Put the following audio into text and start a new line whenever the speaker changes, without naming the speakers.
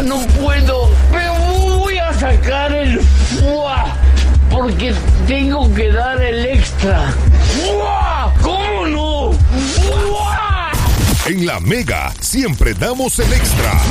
no puedo. Pero voy a sacar el fuá. Porque tengo que dar el extra. ¡Fuá! ¿Cómo no? ¡Fuá!
En La Mega siempre damos el extra.